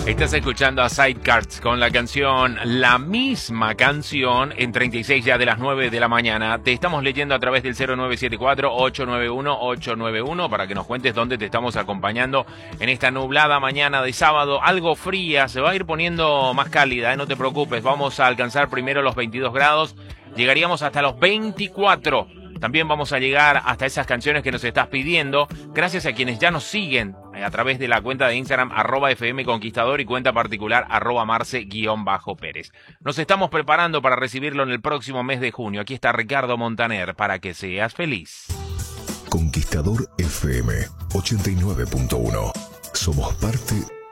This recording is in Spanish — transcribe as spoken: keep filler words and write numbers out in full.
Estás escuchando a Sidecars con la canción, la misma canción, en treinta y seis ya de las nueve de la mañana. Te estamos leyendo a través del cero nueve siete cuatro, ocho nueve uno, ocho nueve uno para que nos cuentes dónde te estamos acompañando en esta nublada mañana de sábado, algo fría, se va a ir poniendo más cálida, ¿eh? No te preocupes, vamos a alcanzar primero los veintidós grados, llegaríamos hasta los veinticuatro. También vamos a llegar hasta esas canciones que nos estás pidiendo, gracias a quienes ya nos siguen a través de la cuenta de Instagram, arroba F M Conquistador, y cuenta particular, arroba Marce-Pérez. Nos estamos preparando para recibirlo en el próximo mes de junio. Aquí está Ricardo Montaner, para que seas feliz. Conquistador F M ochenta y nueve punto uno. Somos parte